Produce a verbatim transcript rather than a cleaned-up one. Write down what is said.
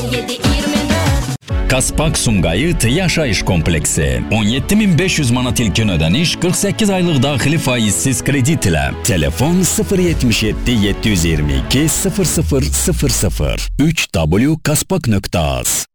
Kaspak Sumqayıt yaşayış kompleksi. on yetti min beş yüz manat ilkin ödəniş, qırx səkkiz aylıq daxili faizsiz kredit ilə. Telefon sıfır yetmiş yetti yetti yüz iyirmi iki sıfır sıfır sıfır sıfır. üç w kaspak nöqtə az.